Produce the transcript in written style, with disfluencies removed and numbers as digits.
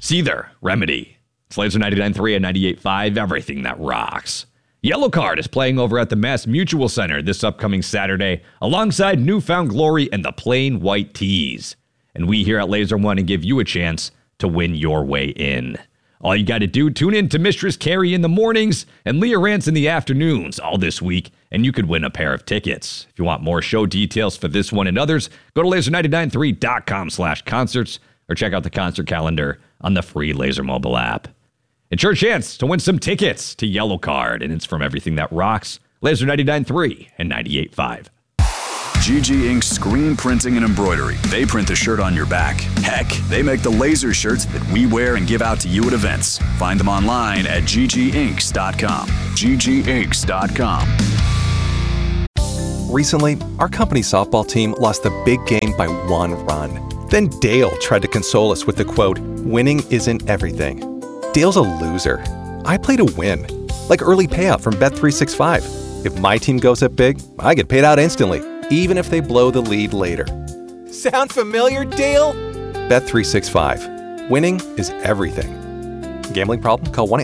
Seether, Remedy. It's Laser 99.3 and 98.5, everything that rocks. Yellow Card is playing over at the Mass Mutual Center this upcoming Saturday, alongside Newfound Glory and the Plain White Tees. And we here at Laser want to give you a chance to win your way in. All you got to do, tune in to Mistress Carrie in the mornings and Leah Rance in the afternoons all this week, and you could win a pair of tickets. If you want more show details for this one and others, go to laser993.com/concerts or check out the concert calendar on the free Laser mobile app. It's your chance to win some tickets to Yellow Card, and it's from everything that rocks, Laser 99.3 and 98.5. GG Ink Screen Printing and Embroidery. They print the shirt on your back. Heck, they make the laser shirts that we wear and give out to you at events. Find them online at gginks.com. gginks.com. Recently, our company softball team lost the big game by 1 run. Then Dale tried to console us with the quote, "Winning isn't everything." Dale's a loser. I play to win. Like early payout from Bet365. If my team goes up big, I get paid out instantly, even if they blow the lead later. Sound familiar, Dale? Bet365. Winning is everything. Gambling problem? Call